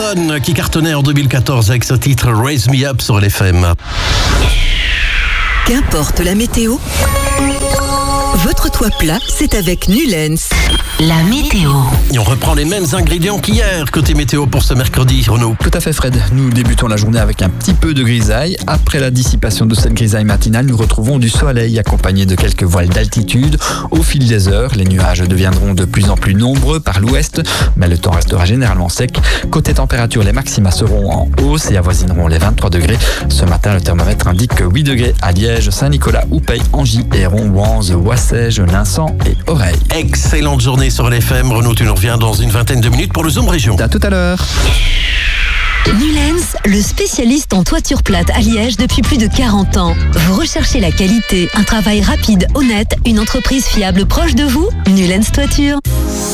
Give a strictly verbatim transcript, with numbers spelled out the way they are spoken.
Houston qui cartonnait en deux mille quatorze avec ce titre Raise Me Up sur L F M. Qu'importe la météo, votre toit plat, c'est avec Nulens. La météo. Et on reprend les mêmes ingrédients qu'hier, côté météo pour ce mercredi, Renaud. Tout à fait Fred, nous débutons la journée avec un petit peu de grisaille. Après la dissipation de cette grisaille matinale, nous retrouvons du soleil accompagné de quelques voiles d'altitude. Au fil des heures, les nuages deviendront de plus en plus nombreux par l'ouest, mais le temps restera généralement sec. Côté température, les maxima seront en hausse et avoisineront les vingt-trois degrés. Ce matin, le thermomètre indique huit degrés à Liège, Saint-Nicolas, Oupey, Angy, Héron, Wanze, Wassège, Linsant et Oreille. Excellente journée sur L F M. Renaud, tu nous reviens dans une vingtaine de minutes pour le Zoom Région. À tout à l'heure. Nulens, le spécialiste en toiture plate à Liège depuis plus de quarante ans. Vous recherchez la qualité, un travail rapide, honnête, une entreprise fiable proche de vous? Nulens Toiture.